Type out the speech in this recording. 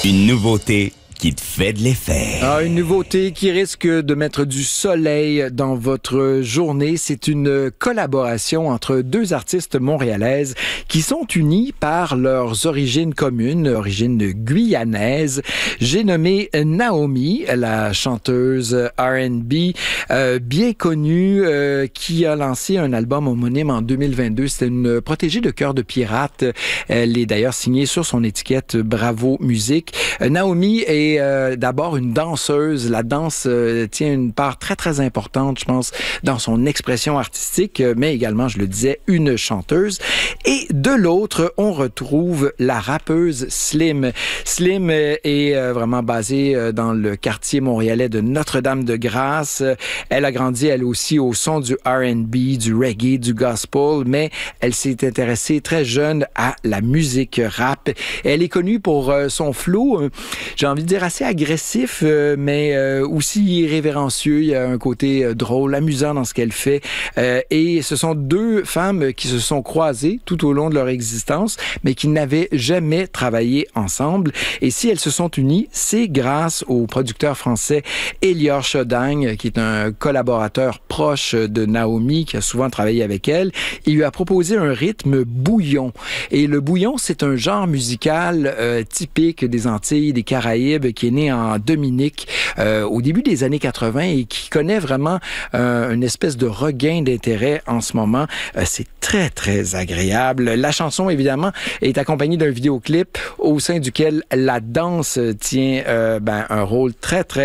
Une nouveauté qui te fait de l'effet. Une nouveauté qui risque de mettre du soleil dans votre journée. C'est une collaboration entre deux artistes montréalaises qui sont unies par leurs origines communes, origines guyanaises. J'ai nommé Naomi, la chanteuse R&B bien connue, qui a lancé un album homonyme en 2022. C'est une protégée de Cœur de Pirate. Elle est d'ailleurs signée sur son étiquette Bravo Musique. Naomi est d'abord une danseuse. La danse tient une part très, très importante, je pense, dans son expression artistique, mais également, je le disais, une chanteuse. Et de l'autre, on retrouve la rappeuse Slim. Slim est vraiment basée dans le quartier montréalais de Notre-Dame-de-Grâce. Elle a grandi, elle aussi, au son du R&B, du reggae, du gospel, mais elle s'est intéressée très jeune à la musique rap. Elle est connue pour son flow, j'ai envie de dire assez agressif, mais aussi irrévérencieux. Il y a un côté drôle, amusant dans ce qu'elle fait. Et ce sont deux femmes qui se sont croisées tout au long de leur existence, mais qui n'avaient jamais travaillé ensemble. Et si elles se sont unies, c'est grâce au producteur français Élior Chodagne, qui est un collaborateur proche de Naomi, qui a souvent travaillé avec elle. Il lui a proposé un rythme bouillon. Et le bouillon, c'est un genre musical typique des Antilles, des Caraïbes, qui est né en Dominique au début des années 80 et qui connaît vraiment une espèce de regain d'intérêt en ce moment. C'est très, très agréable. La chanson, évidemment, est accompagnée d'un vidéoclip au sein duquel la danse tient un rôle très, très